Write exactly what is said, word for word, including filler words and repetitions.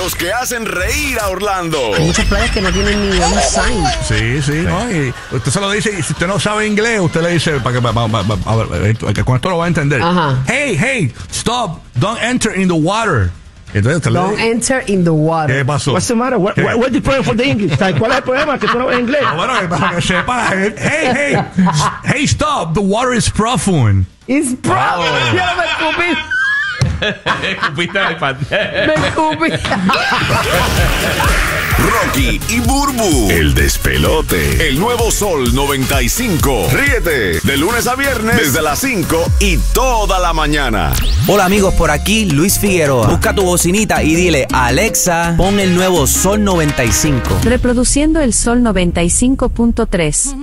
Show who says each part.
Speaker 1: los que hacen reír a Orlando.
Speaker 2: Hay muchas playas que no tienen ni un sign.
Speaker 3: Sí, sí, ¿no? Y usted se lo dice, y si usted no sabe inglés, usted le dice, para que, pa, pa, pa, a ver, que con esto lo va a entender.
Speaker 2: Ajá.
Speaker 3: Hey, hey, stop, don't enter in the water. Entonces, usted
Speaker 2: Don't
Speaker 3: le,
Speaker 2: enter in the water.
Speaker 3: ¿qué pasó?
Speaker 4: What's the matter? What, what, what's the problem for the English? ¿Cuál es el problema? Que tú no ves inglés.
Speaker 3: Ah, bueno, para que sepa. Hey, hey, hey, stop, the water is profound.
Speaker 2: It's probably.
Speaker 3: Oh.
Speaker 2: Yo me escupí.
Speaker 5: Escupiste al iPad.
Speaker 2: Me escupí.
Speaker 1: Rocky y Burbu, el despelote. El nuevo Sol noventa y cinco. Ríete de lunes a viernes desde las cinco y toda la mañana.
Speaker 6: Hola amigos, por aquí Luis Figueroa. Busca tu bocinita y dile: Alexa, pon el nuevo Sol noventa y cinco.
Speaker 7: Reproduciendo el Sol noventa y cinco punto tres.